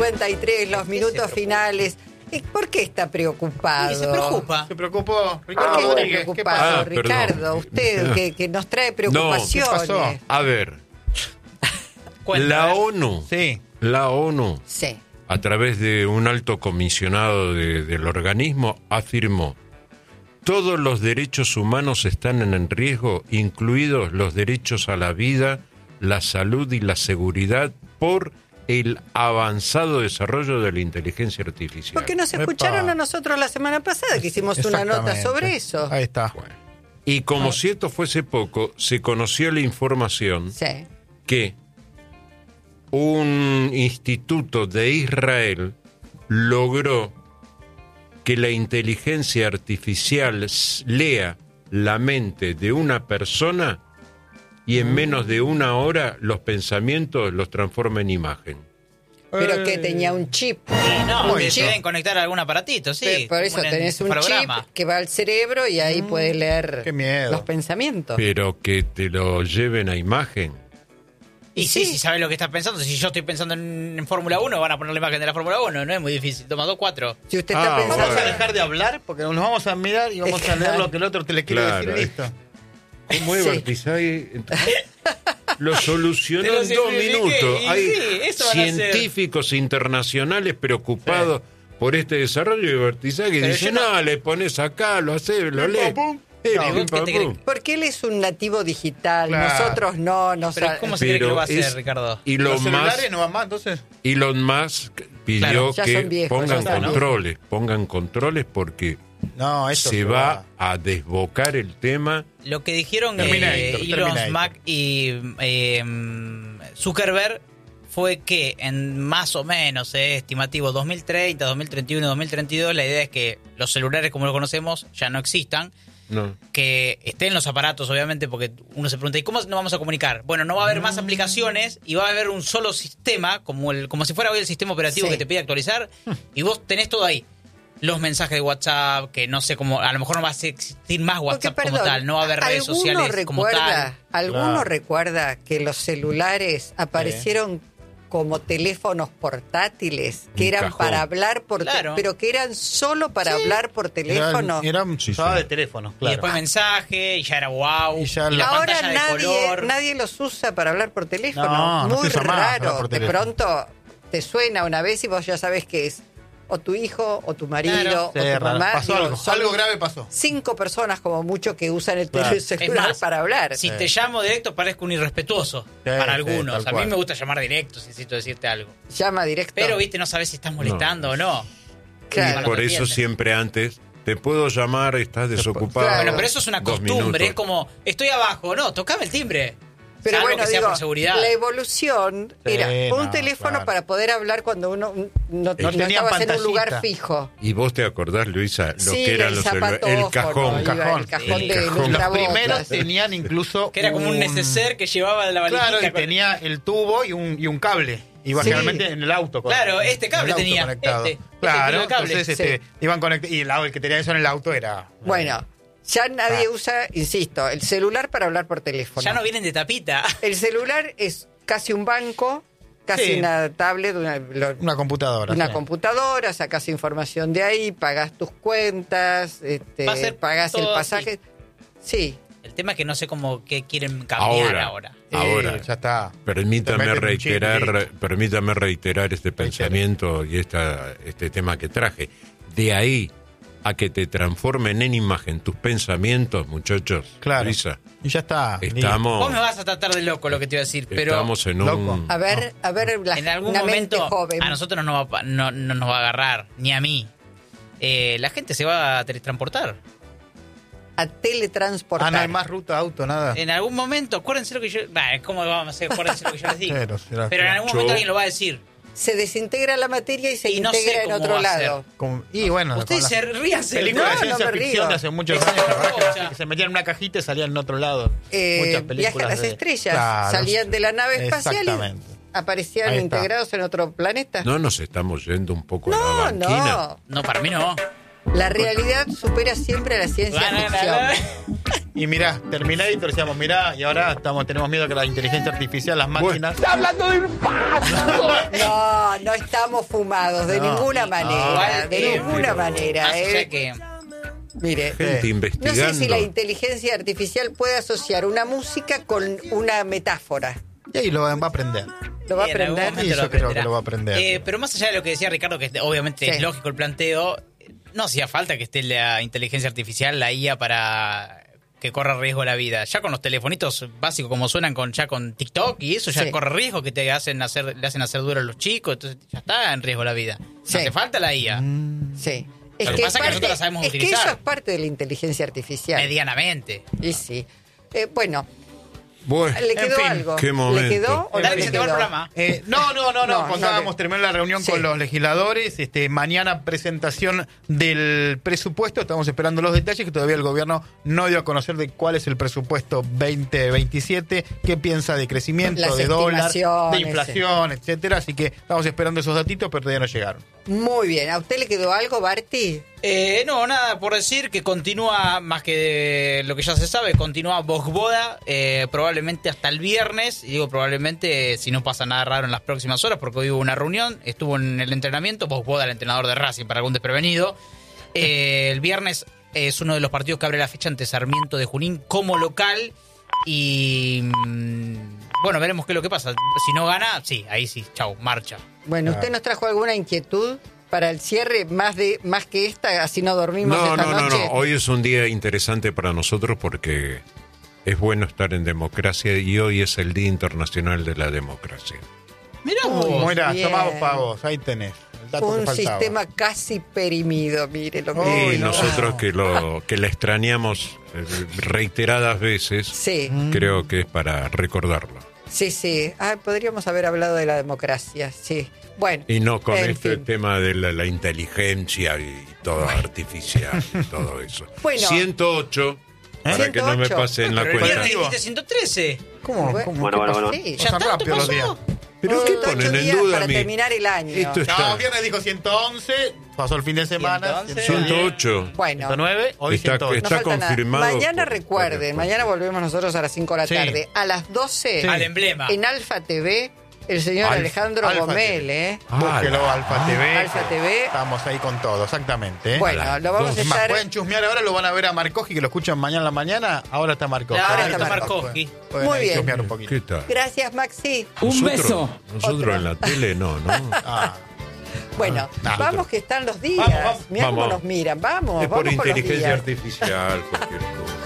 8:53, los minutos finales. ¿Por qué está preocupado? Y se preocupa. Se preocupó. ¿Por qué Ricardo está Rodríguez, ¿qué preocupado, pasó? Ricardo? Usted que nos trae preocupaciones. ¿qué pasó? A ver, Cuenta, la ONU, Sí. Sí. a través de un alto comisionado del organismo, afirmó: todos los derechos humanos están en riesgo, incluidos los derechos a la vida, la salud y la seguridad por el avanzado desarrollo de la inteligencia artificial. Porque nos escucharon a nosotros la semana pasada, que hicimos una nota sobre eso. Ahí está. Bueno, y como si esto fuese poco, se conoció la información Sí. que un instituto de Israel logró que la inteligencia artificial lea la mente de una persona y en menos de una hora los pensamientos los transforma en imagen. Pero que tenía un chip. Sí, no, Un que chip. se deben conectar a algún aparatito, sí. Por eso como en tenés un programa. chip que va al cerebro y ahí puede leer qué miedo. los pensamientos. Pero que te lo lleven a imagen. Y sí, si sabes lo que estás pensando. Si yo estoy pensando en Fórmula 1, van a poner la imagen de la Fórmula 1. No es muy difícil. Toma 2, 4. Si usted está pensando... Vamos a dejar de hablar porque nos vamos a mirar y vamos a leer lo que el otro te le quiere Claro, decir. Listo. ¿Cómo es Sí. Bertizay? Lo solucionó Te lo en 2 simplifiqué, minutos. y Hay sí, eso van a hacer. científicos internacionales preocupados por este desarrollo, y Bertizay que Pero dice: yo no- no, le pones acá, lo haces, lo Pim, lees. pam, pum. No, Pim, ¿vos pam, qué te pum. crees? Porque él es un nativo digital, Claro. nosotros no. Pero ¿cómo se cree que lo va a hacer, es- Ricardo? Y Los Elon celulares Musk, no van más, entonces. Elon Musk pidió Claro, ya que son viejos, pongan ya están, ¿no? pongan controles porque No, esto se va a desbocar el tema. Lo que dijeron Terminator, Elon Terminator. Musk y Zuckerberg fue que en más o menos estimativo 2030, 2031, 2032, la idea es que los celulares como los conocemos ya no existan, No. que estén los aparatos, obviamente, porque uno se pregunta, ¿y cómo nos vamos a comunicar? Bueno, no va a haber más aplicaciones y va a haber un solo sistema, como si fuera hoy el sistema operativo Sí. que te pide actualizar, y vos tenés todo ahí. Los mensajes de WhatsApp, que no sé cómo, a lo mejor no va a existir más WhatsApp Porque, como perdón, tal, no va a haber redes ¿alguno sociales como tal. ¿Alguno Claro. recuerda que los celulares aparecieron como teléfonos portátiles que Un eran cajón. para hablar Claro. pero que eran solo para hablar por teléfono? Eran Sí, usaba sí. de teléfono, Y claro. después mensaje, y ya era wow. Y ya y la Ahora pantalla de color. nadie los usa para hablar por teléfono. No, no Muy se usa más hablar raro. por De teléfono. pronto te suena una vez y vos ya sabés que es o tu hijo, o tu marido, Claro. o Sí, tu raro. mamá. Pasó Digo, algo. son Algo grave pasó. 5 personas como mucho que usan el Claro. celular Es más, para hablar. Si te llamo directo parezco un irrespetuoso para sí, algunos. tal A mí cual. me gusta llamar directo, si necesito decirte algo. Llama directo. Pero, viste, no sabes si estás molestando o no. Claro. Y por No te eso entiendes. siempre antes, te puedo llamar, estás desocupado. Claro. Bueno, pero eso es una 2 costumbre. minutos. Es como, estoy abajo. No, tocame el timbre. Pero Salvo bueno, que sea digo, por seguridad. la evolución Sí, era un no, teléfono claro. para poder hablar cuando uno no tenían estabas en un lugar pantallita. fijo. ¿Y vos te acordás, Luisa, lo Sí, que eran el los celulares? zapatófono, El cajón. iba cajón. el cajón El de cajón. Los nuestra primeros botas. tenían incluso Que era como un neceser que llevaba de la valijita. Claro, y con- tenía el tubo y un cable. Iba Sí. generalmente en el auto. Claro, este cable en el auto tenía, conectado. este Claro, kilo de cable. entonces iban conectados. Y el que tenía eso en el auto era... Bueno, ya nadie usa, insisto, el celular para hablar por teléfono. Ya no vienen de tapita. El celular es casi un banco, casi Sí. una tablet, Una computadora. una sí. computadora, sacas información de ahí, pagas tus cuentas, Va a ser pagas el todo pasaje. Sí, El tema es que no sé cómo qué quieren cambiar ahora. Ahora, ya está. permítame Te meten un chip, reiterar este pensamiento y este tema que traje. De ahí a que te transformen en imagen tus pensamientos, muchachos, Claro. Luisa, Y ya está. estamos, Vos me vas a tratar de loco lo que te iba a decir, pero estamos en Loco. un... a ver, en algún una mente momento joven. a nosotros no nos va a agarrar, ni a mí. La gente se va a teletransportar. A teletransportar. no hay más ruta auto, nada. En algún momento, acuérdense lo que yo... ¿Cómo vamos a hacer? Acuérdense lo que yo les digo. Pero en algún Yo- momento alguien lo va a decir. Se desintegra la materia y se Y no sé integra en cómo otro va a lado. Y bueno, Ustedes con se las ríanse. películas No, de no ciencia me ficción río. de hace muchos Es años, una ¿verdad? rocha. Que se metían en una cajita y salían en otro lado. Muchas Viaje películas a las de- estrellas. Claro. Salían de la nave espacial y Exactamente. aparecían Ahí está. integrados en otro planeta. No nos estamos yendo un poco a no, la banquina. no. No, para mí no. La realidad supera siempre a la ciencia ficción. Y mirá, Terminator, decíamos, mirá, y ahora tenemos miedo que la inteligencia artificial, las máquinas... ¡Está hablando de un paso! No estamos fumados de ninguna manera. De ninguna manera. Que... Mire, Gente investigando. no sé si la inteligencia artificial puede asociar una música con una metáfora. Y ahí lo va a aprender. ¿Lo va a en algún aprender? momento Sí, lo yo creo aprenderá. que lo va a aprender. Pero más allá de lo que decía Ricardo, que obviamente Sí. es lógico el planteo, no hacía falta que esté la inteligencia artificial, la IA, para que corra riesgo la vida. Ya con los telefonitos básicos como suenan con TikTok y eso ya Sí. corre riesgo, que le hacen hacer duro a los chicos, entonces ya está en riesgo la vida. No Sí. hace falta la IA. Sí. Lo que pasa es que nosotros la sabemos es utilizar. que eso es parte de la inteligencia artificial. Medianamente. Y sí. Bueno, Bueno, ¿le quedó fin, algo? qué ¿Le momento. quedó o no Dale, le que se te va el quedó? programa. No, No, cuando no, estábamos terminando la reunión sí. con los legisladores, mañana presentación del presupuesto, estamos esperando los detalles, que todavía el gobierno no dio a conocer de cuál es el presupuesto 2027, qué piensa de crecimiento, Las de dólar, de estimaciones, inflación, etcétera, así que estamos esperando esos datitos, pero todavía no llegaron. Muy bien. ¿A usted le quedó algo, Barty? No, nada por decir, que continúa, más que de lo que ya se sabe, continúa Vojvoda, probablemente hasta el viernes, y digo probablemente si no pasa nada raro en las próximas horas, porque hoy hubo una reunión, estuvo en el entrenamiento, Vojvoda, el entrenador de Racing, para algún desprevenido. El viernes es uno de los partidos que abre la fecha ante Sarmiento de Junín como local, y bueno, veremos qué es lo que pasa. Si no gana, sí, ahí sí, chau, marcha. Bueno, ¿usted nos trajo alguna inquietud para el cierre más que esta? Así no dormimos esta noche. No. Hoy es un día interesante para nosotros porque es bueno estar en democracia y hoy es el Día Internacional de la Democracia. Mirá Uy, vos. Mira, bien. tomamos para vos, ahí tenés. El dato que Un faltaba. sistema casi perimido, mire lo que Uy, Y no. nosotros que la extrañamos reiteradas veces, Sí, creo que es para recordarlo. sí. Podríamos haber hablado de la democracia, sí. Bueno. Y no con en este fin. tema de la inteligencia y todo artificial y todo eso. Bueno. 108, para que no me 108. pasen la Pero el cuenta. viernes dijiste 113. ¿Cómo? Bueno, ¿Cómo? Bueno. Sí, Ya Pasan tanto rápido los días. pasó. ¿Pero qué 108 ponen en días duda para mi? terminar el año. Esto está No, viernes dijo 111, pasó el fin de semana. 111. 108. Bueno, 109, hoy Está- 108. no está falta nada. confirmado Mañana por- recuerden, mañana volvemos nosotros a las 5 de la Sí. tarde. A las 12, Sí. Al emblema. en Alfa TV, el señor Alfa- Alejandro Alfa Gomel, TV. Ah, Búsquelo, Alfa TV. Alfa TV. Estamos ahí con todo, exactamente. Bueno, A las lo vamos a 12. Es más, estar... pueden chusmear ahora, lo van a ver a Marcoji, que lo escuchan mañana en la mañana. Ahora está Marcoji. Ahora Ahí está Marcoji. Pueden Muy ahí bien. chusmear un poquito. ¿Qué tal? Gracias, Maxi. Un Nosotros- beso. Nosotros Otro. en la tele no. Ah, Bueno, Nah, vamos que están los días. Vamos, vamos. Mirá cómo Vamos. nos miran. Vamos, Es por vamos con los inteligencia días. artificial, cualquier cosa.